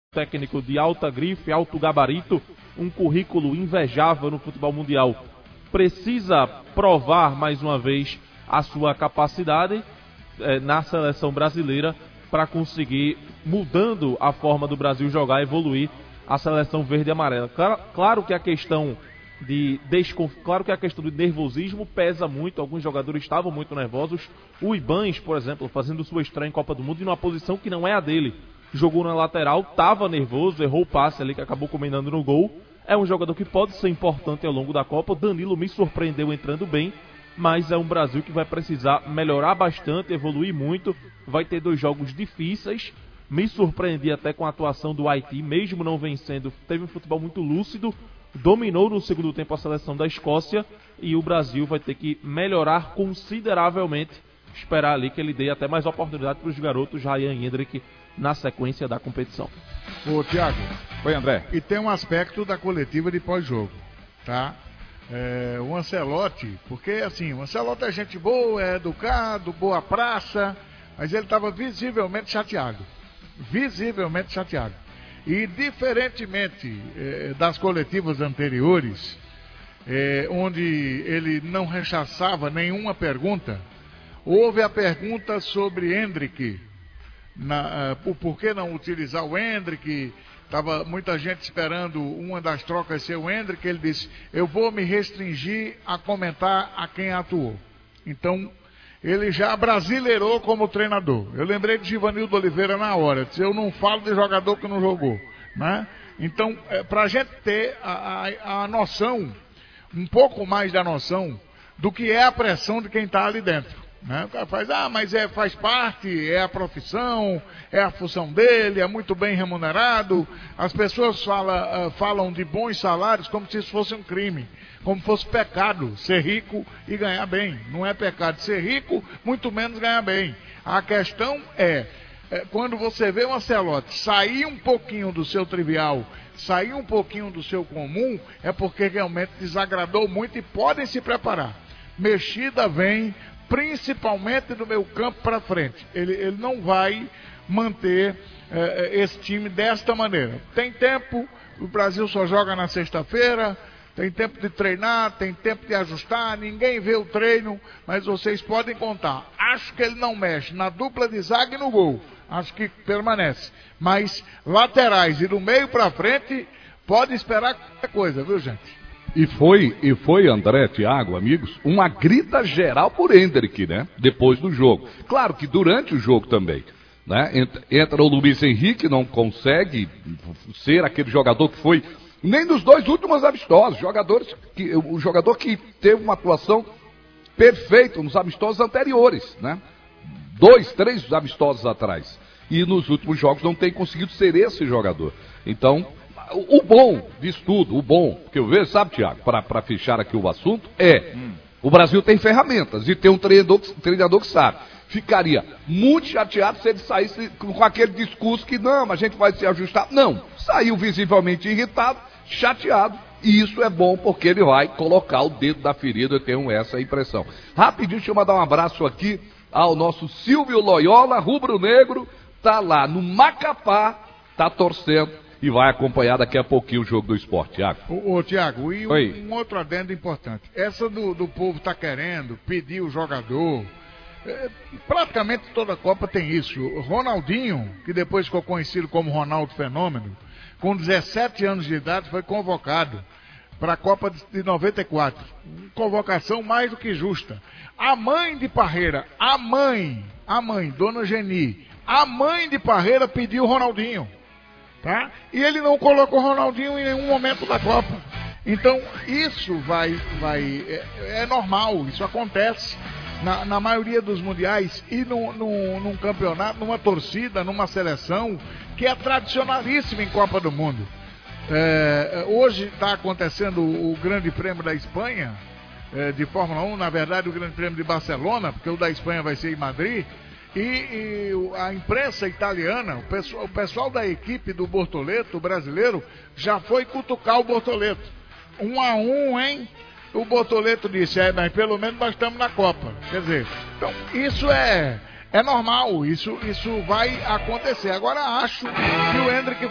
técnico de alta grife, alto gabarito, um currículo invejável no futebol mundial. Precisa provar mais uma vez a sua capacidade na seleção brasileira para conseguir, mudando a forma do Brasil jogar, evoluir a seleção verde e amarela. Claro que a questão claro que a questão do nervosismo pesa muito, alguns jogadores estavam muito nervosos. O Ibans, por exemplo, fazendo sua estreia em Copa do Mundo em uma posição que não é a dele. Jogou na lateral, estava nervoso, errou o passe ali que acabou combinando no gol. É um jogador que pode ser importante ao longo da Copa. O Danilo me surpreendeu entrando bem, mas é um Brasil que vai precisar melhorar bastante, evoluir muito. Vai ter 2 jogos difíceis. Me surpreendi até com a atuação do Haiti, mesmo não vencendo, teve um futebol muito lúcido, dominou no segundo tempo a seleção da Escócia, e o Brasil vai ter que melhorar consideravelmente, esperar ali que ele dê até mais oportunidade para os garotos Ryan e Hendrick na sequência da competição. Ô Thiago. Oi, André. E tem um aspecto da coletiva de pós-jogo, tá? O Ancelotti, porque assim, o Ancelotti é gente boa, é educado, boa praça, mas ele estava visivelmente chateado. Visivelmente chateado. E diferentemente das coletivas anteriores, onde ele não rechaçava nenhuma pergunta, houve a pergunta sobre Hendrick, por que não utilizar o Hendrick. Estava muita gente esperando uma das trocas ser o Hendrick. Ele disse: eu vou me restringir a comentar a quem atuou. Então ele já brasileirou como treinador. Eu lembrei de Givanildo Oliveira na hora, disse: eu não falo de jogador que não jogou, né? Então, para a gente ter a noção, um pouco mais da noção do que é a pressão de quem está ali dentro, né? O cara faz, mas faz parte, é a profissão, é a função dele, é muito bem remunerado. As pessoas falam de bons salários como se isso fosse um crime, como fosse pecado ser rico e ganhar bem. Não é pecado ser rico, muito menos ganhar bem. A questão quando você vê o Ancelotti sair um pouquinho do seu trivial, sair um pouquinho do seu comum, é porque realmente desagradou muito e podem se preparar. Mexida vem, principalmente do meio campo para frente. Ele não vai manter esse time desta maneira. Tem tempo, o Brasil só joga na sexta-feira, tem tempo de treinar, tem tempo de ajustar, ninguém vê o treino, mas vocês podem contar. Acho que ele não mexe na dupla de zaga e no gol. Acho que permanece. Mas laterais e do meio para frente, pode esperar qualquer coisa, viu, gente? E foi, André, Thiago, amigos, uma grita geral por Hendrick, né? Depois do jogo. Claro que durante o jogo também, né? Entra o Luiz Henrique, não consegue ser aquele jogador que foi nem nos 2 últimos amistosos. O jogador que teve uma atuação perfeita nos amistosos anteriores, né? 2, 3 amistosos atrás. E nos últimos jogos não tem conseguido ser esse jogador. Então, o bom disso tudo, o bom que eu vejo, sabe, Thiago, para fechar aqui o assunto, o Brasil tem ferramentas e tem um treinador que sabe. Ficaria muito chateado se ele saísse com aquele discurso que não, a gente vai se ajustar. Não, saiu visivelmente irritado, chateado, e isso é bom porque ele vai colocar o dedo da ferida, eu tenho essa impressão. Rapidinho, deixa eu mandar um abraço aqui ao nosso Silvio Loyola, rubro-negro, tá lá no Macapá, tá torcendo e vai acompanhar daqui a pouquinho o jogo do Sport, Thiago. Ô Thiago, e um outro adendo importante. Essa do povo tá querendo pedir o jogador. Praticamente toda a Copa tem isso. O Ronaldinho, que depois ficou conhecido como Ronaldo Fenômeno, com 17 anos de idade foi convocado para a Copa de 94. Convocação mais do que justa. A mãe de Parreira, a mãe, Dona Geni, a mãe de Parreira pediu o Ronaldinho. Tá? E ele não colocou o Ronaldinho em nenhum momento da Copa. Então isso é normal, isso acontece na maioria dos mundiais e num campeonato, numa torcida, numa seleção que é tradicionalíssima em Copa do Mundo. Hoje está acontecendo o Grande Prêmio da Espanha de Fórmula 1, na verdade o Grande Prêmio de Barcelona, porque o da Espanha vai ser em Madrid. E a imprensa italiana, o pessoal da equipe do Bortoleto, o brasileiro, já foi cutucar o Bortoleto. 1-1, hein? O Bortoleto disse, mas pelo menos nós estamos na Copa. Quer dizer, então isso é normal, isso vai acontecer. Agora acho que o Hendrick